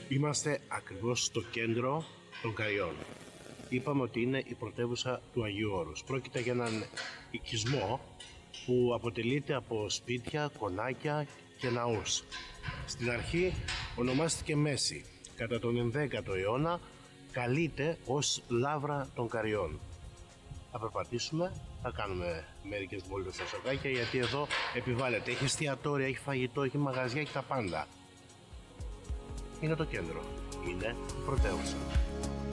Είμαστε ακριβώς στο κέντρο των Καριών. Είπαμε ότι είναι η πρωτεύουσα του Αγίου Όρους. Πρόκειται για έναν οικισμό που αποτελείται από σπίτια, κονάκια και ναούς. Στην αρχή ονομάστηκε Μέση. Κατά τον 11ο αιώνα καλείται ως Λαύρα των Καριών. Θα περπατήσουμε, θα κάνουμε μερικές βόλτες στα σοκάκια, γιατί εδώ επιβάλλεται. Έχει εστιατόρια, έχει φαγητό, έχει μαγαζιά, έχει τα πάντα. Είναι το κέντρο. Είναι η πρωτεύουσα.